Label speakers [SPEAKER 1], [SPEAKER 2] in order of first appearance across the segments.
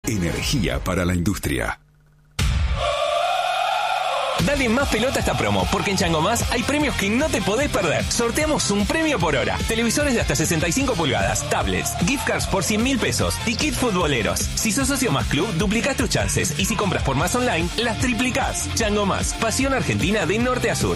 [SPEAKER 1] Energía para la industria.
[SPEAKER 2] Dale más pelota a esta promo, porque en Chango Más hay premios que no te podés perder. Sorteamos un premio por hora. Televisores de hasta 65 pulgadas, tablets, gift cards por 100.000 pesos y kit futboleros. Si sos socio Más Club, duplicás tus chances. Y si compras por Más Online, las triplicás. Chango Más, pasión argentina de norte a sur.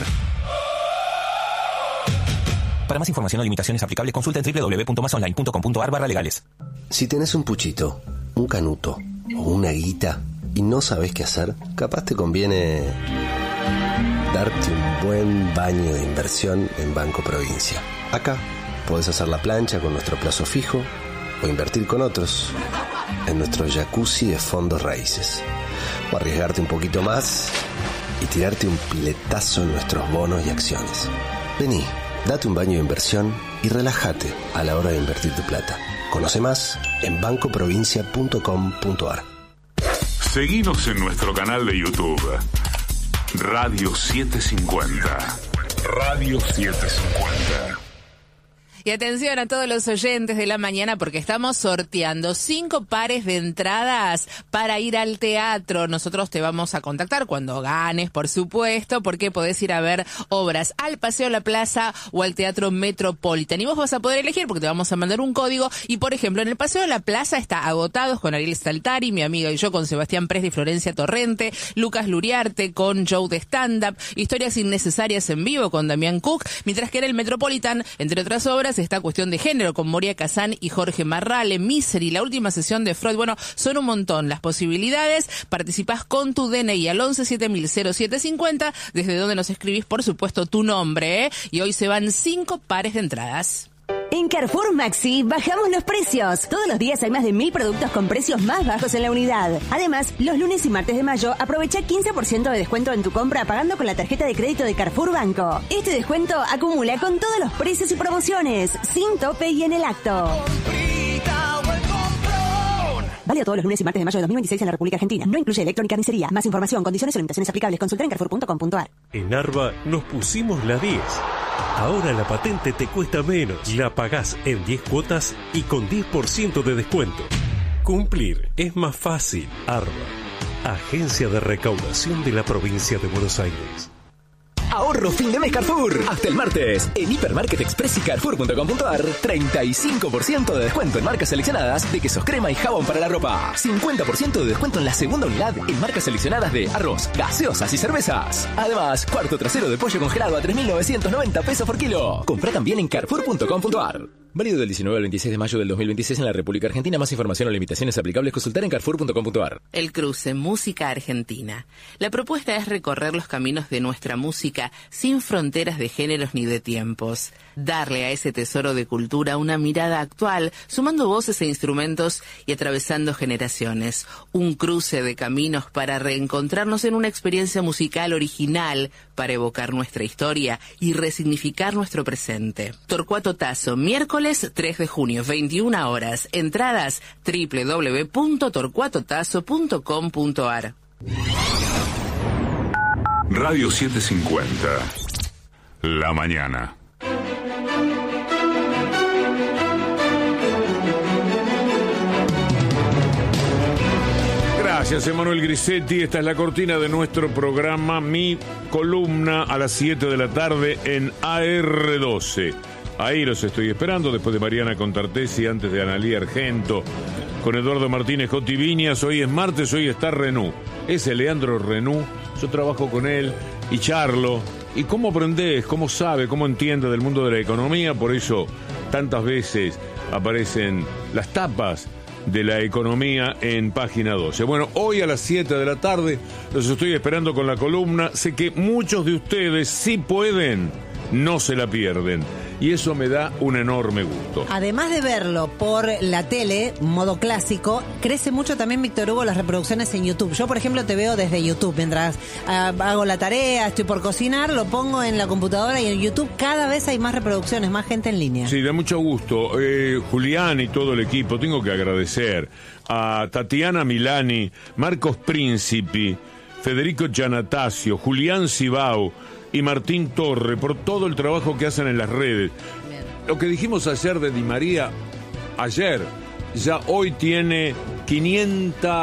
[SPEAKER 2] Para más información o limitaciones aplicables, consulta en www.masonline.com.ar/legales.
[SPEAKER 3] Si tenés un puchito, un canuto o una guita y no sabés qué hacer, capaz te conviene darte un buen baño de inversión en Banco Provincia. Acá podés hacer la plancha con nuestro plazo fijo o invertir con otros en nuestro jacuzzi de fondos raíces. O arriesgarte un poquito más y tirarte un piletazo en nuestros bonos y acciones. Vení, date un baño de inversión y relájate a la hora de invertir tu plata. Conoce más en bancoprovincia.com.ar.
[SPEAKER 4] Seguinos en nuestro canal de YouTube, Radio 750. Radio 750.
[SPEAKER 5] Y atención a todos los oyentes de la mañana porque estamos sorteando 5 pares de entradas para ir al teatro. Nosotros te vamos a contactar cuando ganes, por supuesto, porque podés ir a ver obras al Paseo La Plaza o al Teatro Metropolitan. Y vos vas a poder elegir porque te vamos a mandar un código. Y, por ejemplo, en el Paseo La Plaza está Agotados con Ariel Staltari, mi amiga y yo con Sebastián Presti y Florencia Torrente, Lucas Luriarte con Joe de Stand Up, Historias Innecesarias en Vivo con Damián Cook, mientras que en el Metropolitan, entre otras obras, está Cuestión de Género con Moria Kazán y Jorge Marrale, Misery, la última sesión de Freud. Bueno, son un montón las posibilidades. Participás con tu DNI al 11700750, desde donde nos escribís, por supuesto, tu nombre, ¿eh? Y hoy se van 5 pares de entradas.
[SPEAKER 6] En Carrefour Maxi bajamos los precios. Todos los días hay más de 1000 productos con precios más bajos en la unidad. Además, los lunes y martes de mayo aprovecha 15% de descuento en tu compra pagando con la tarjeta de crédito de Carrefour Banco. Este descuento acumula con todos los precios y promociones, sin tope y en el acto. Válido todos los lunes y martes de mayo de 2026 en la República Argentina. No incluye electrónica ni cería. Más información, condiciones o limitaciones aplicables. Consultar en carrefour.com.ar.
[SPEAKER 7] En Arba nos pusimos la 10. Ahora la patente te cuesta menos. La pagás en 10 cuotas y con 10% de descuento. Cumplir es más fácil. Arba, Agencia de Recaudación de la Provincia de Buenos Aires.
[SPEAKER 8] Ahorro fin de mes Carrefour. Hasta el martes. En Hipermarket Express y Carrefour.com.ar, 35% de descuento en marcas seleccionadas de quesos crema y jabón para la ropa. 50% de descuento en la segunda unidad en marcas seleccionadas de arroz, gaseosas y cervezas. Además, cuarto trasero de pollo congelado a 3.990 pesos por kilo. Comprá también en Carrefour.com.ar. Válido del 19 al 26 de mayo del 2026 en la República Argentina. Más información o limitaciones aplicables, consultar en Carrefour.com.ar.
[SPEAKER 5] El cruce Música Argentina. La propuesta es recorrer los caminos de nuestra música sin fronteras de géneros ni de tiempos. Darle a ese tesoro de cultura una mirada actual, sumando voces e instrumentos y atravesando generaciones. Un cruce de caminos para reencontrarnos en una experiencia musical original para evocar nuestra historia y resignificar nuestro presente. Torcuato Tasso, miércoles 3 de junio, 21 horas. Entradas www.torcuatotasso.com.ar.
[SPEAKER 4] Radio 750. La mañana.
[SPEAKER 9] Gracias, Emanuel Grisetti. Esta es la cortina de nuestro programa, mi columna a las 7 de la tarde en AR12. Ahí los estoy esperando, después de Mariana Contartesi, antes de Analía Argento, con Eduardo Martínez, Joti Viñas. Hoy es martes, hoy está Renú. Ese Leandro Renú, yo trabajo con él y charlo. ¿Y cómo aprendés? ¿Cómo sabe? ¿Cómo entiende del mundo de la economía? Por eso tantas veces aparecen las tapas de la economía en página 12. Bueno, hoy a las 7 de la tarde los estoy esperando con la columna. Sé que muchos de ustedes, si pueden, no se la pierden. Y eso me da un enorme gusto.
[SPEAKER 10] Además de verlo por la tele, modo clásico, crece mucho también, Víctor Hugo, las reproducciones en YouTube. Yo, por ejemplo, te veo desde YouTube. Mientras hago la tarea, estoy por cocinar, lo pongo en la computadora y en YouTube cada vez hay más reproducciones, más gente en línea.
[SPEAKER 9] Sí, da mucho gusto. Julián y todo el equipo, tengo que agradecer a Tatiana Milani, Marcos Príncipi, Federico Giannatasio, Julián Cibao y Martín Torre por todo el trabajo que hacen en las redes. Bien. Lo que dijimos ayer de Di María, ayer, ya hoy tiene 500